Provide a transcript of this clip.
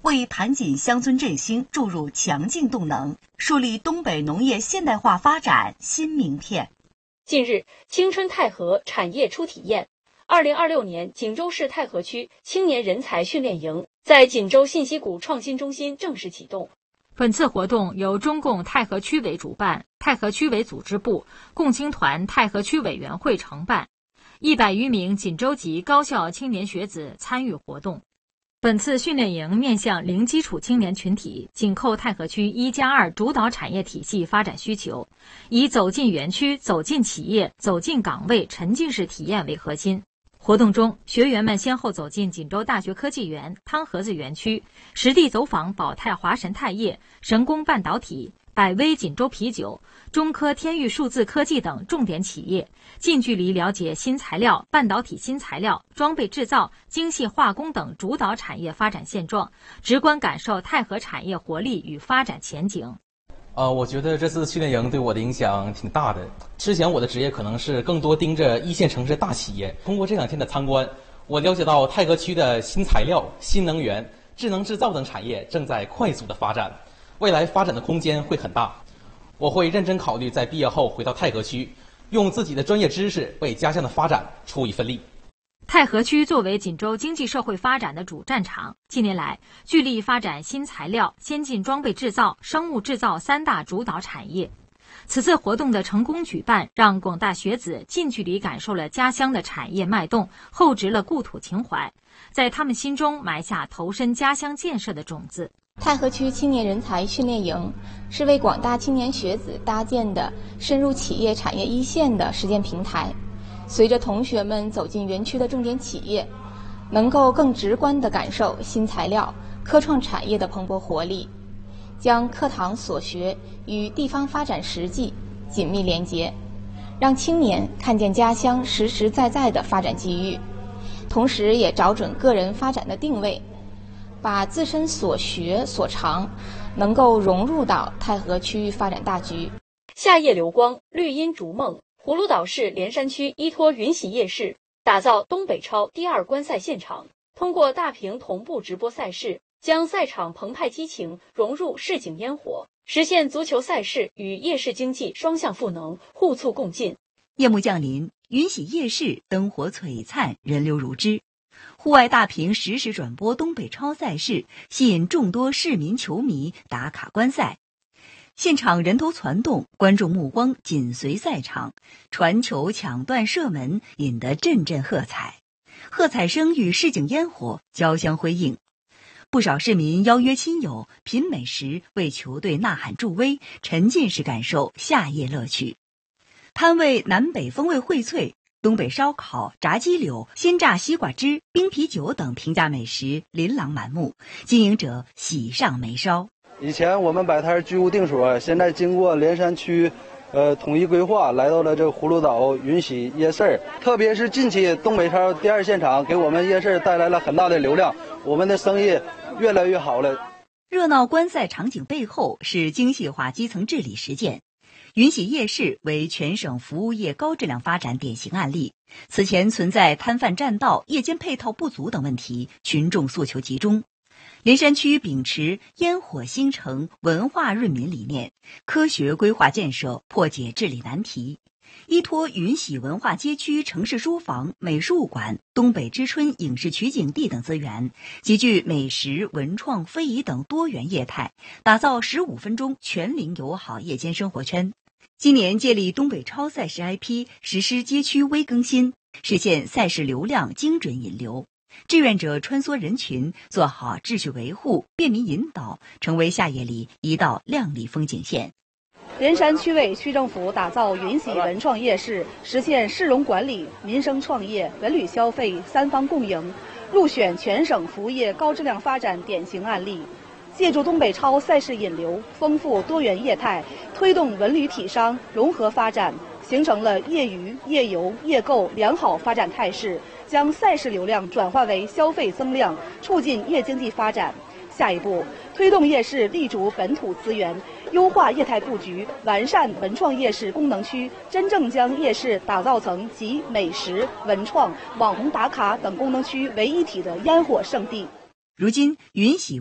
为盘锦乡村振兴注入强劲动能，树立东北农业现代化发展新名片。 近日，青春太和产业初体验，2026年锦州市太和区青年人才训练营在锦州信息谷创新中心正式启动。 本次活动由中共太和区委主办，太和区委组织部、共青团太和区委员会承办，100余名锦州籍高校青年学子参与活动。本次训练营面向零基础青年群体，紧扣太和区1+2主导产业体系发展需求，以走进园区、走进企业、走进岗位沉浸式体验为核心。活动中，学员们先后走进锦州大学科技园、汤河子园区，实地走访宝泰华神钛业、神工半导体、百威锦州啤酒、中科天域数字科技等重点企业，近距离了解新材料、半导体新材料、装备制造、精细化工等主导产业发展现状，直观感受太和产业活力与发展前景。 我觉得这次训练营对我的影响挺大的。之前我的职业可能是更多盯着一线城市大企业，通过这2天的参观，我了解到太和区的新材料、新能源、智能制造等产业正在快速的发展，未来发展的空间会很大。我会认真考虑在毕业后回到太和区，用自己的专业知识为家乡的发展出一份力。 太和区作为锦州经济社会发展的主战场，近年来聚力发展新材料、先进装备制造、生物制造3大主导产业。此次活动的成功举办，让广大学子近距离感受了家乡的产业脉动，厚植了故土情怀，在他们心中埋下投身家乡建设的种子。 太和区青年人才训练营是为广大青年学子搭建的深入企业产业一线的实践平台。随着同学们走进园区的重点企业，能够更直观地感受新材料、科创产业的蓬勃活力，将课堂所学与地方发展实际紧密连结，让青年看见家乡实实在在的发展机遇，同时也找准个人发展的定位，把自身所学所长能够融入到太和区域发展大局。 夏夜流光，绿荫逐梦。葫芦岛市连山区依托云喜夜市，打造东北超第2观赛现场，通过大屏同步直播赛事，将赛场澎湃激情融入市井烟火，实现足球赛事与夜市经济双向赋能，互促共进。 夜幕降临，云喜夜市灯火璀璨，人流如织。户外大屏实时转播东北超赛事，吸引众多市民球迷打卡观赛。现场人头攒动，观众目光紧随赛场，传球、抢断、射门引得阵阵喝彩，喝彩声与市井烟火交相辉映。不少市民邀约亲友品美食，为球队呐喊助威，沉浸式感受夏夜乐趣。摊位南北风味荟萃，东北烧烤、炸鸡柳、鲜榨西瓜汁、冰啤酒等平价美食琳琅满目，经营者喜上眉梢。 以前我们摆摊居无定所，现在经过连山区统一规划，来到了这葫芦岛云喜夜市，特别是近期东北超第2现场给我们夜市带来了很大的流量，我们的生意越来越好了。 热闹观赛场景背后是精细化基层治理实践。云喜夜市为全省服务业高质量发展典型案例。此前存在摊贩占道、夜间配套不足等问题，群众诉求集中。连山区秉持烟火兴城、文化润民理念，科学规划建设，破解治理难题。依托云喜文化街区城市书房、美术馆、东北之春影视取景地等资源，集聚美食、文创、非遗等多元业态，打造15分钟全龄友好夜间生活圈。今年借力东北超赛事 IP， 实施街区微更新，实现赛事流量精准引流。志愿者穿梭人群，做好秩序维护、便民引导，成为夏夜里一道亮丽风景线。 连山区委区政府打造云喜文创夜市，实现市容管理、民生创业、文旅消费3方共赢，入选全省服务业高质量发展典型案例。借助东北超赛事引流，丰富多元业态，推动文旅体商融合发展，形成了业余、业游、业购良好发展态势，将赛事流量转化为消费增量，促进夜经济发展。下一步，推动夜市立足本土资源，优化业态布局，完善文创夜市功能区，真正将夜市打造成集美食、文创、网红打卡等功能区为一体的烟火圣地。 如今，云喜